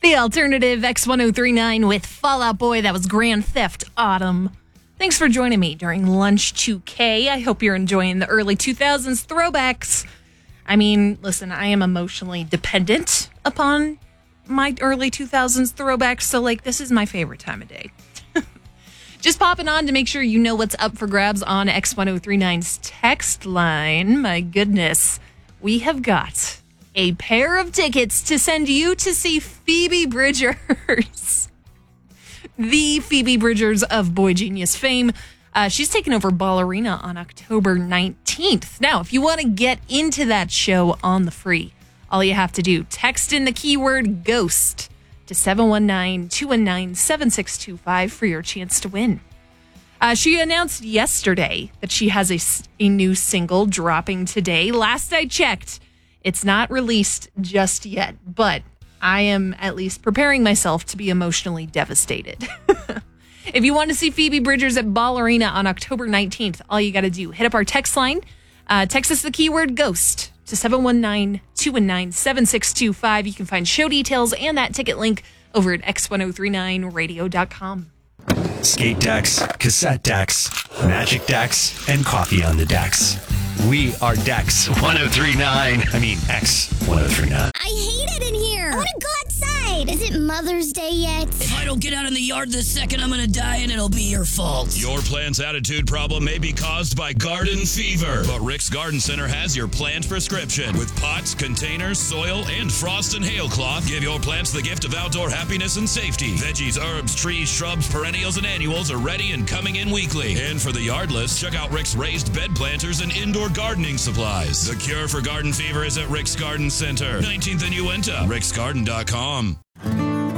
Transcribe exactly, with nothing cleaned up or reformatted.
The Alternative X ten thirty-nine with Fall Out Boy. That was Grand Theft Autumn. Thanks for joining me during Lunch two K. I hope you're enjoying the early two thousands throwbacks. I mean, listen, I am emotionally dependent upon my early two thousands throwbacks, so, like, this is my favorite time of day. Just popping on to make sure you know what's up for grabs on X ten thirty-nine's text line. My goodness, we have got a pair of tickets to send you to see Phoebe Bridgers. The Phoebe Bridgers of Boy Genius fame. Uh, she's taking over Ballerina on October nineteenth. Now, if you want to get into that show on the free, all you have to do, text in the keyword GHOST to seven one nine, two one nine, seven six two five for your chance to win. Uh, she announced yesterday that she has a, a new single dropping today. Last I checked, it's not released just yet, but I am at least preparing myself to be emotionally devastated. If you want to see Phoebe Bridgers at Ballerina on October nineteenth, all you got to do, hit up our text line, uh, text us the keyword GHOST to seven one nine, two one nine, seven six two five. You can find show details and that ticket link over at x ten thirty-nine radio dot com. Skate decks, cassette decks, magic decks, and coffee on the decks. We are Dex ten thirty-nine. I mean, X ten thirty-nine. I hate it in here. I want to go outside. Is it Mother's Day yet? If I don't get out in the yard this second, I'm going to die and it'll be your fault. Your plant's attitude problem may be caused by garden fever, but Rick's Garden Center has your plant prescription. With pots, containers, soil, and frost and hail cloth, give your plants the gift of outdoor happiness and safety. Veggies, herbs, trees, shrubs, perennials, and annuals are ready and coming in weekly. And for the yardless, check out Rick's raised bed planters and indoor gardening supplies. The cure for garden fever is at Rick's Garden Center, nineteenth and Uinta, ricksgarden dot com.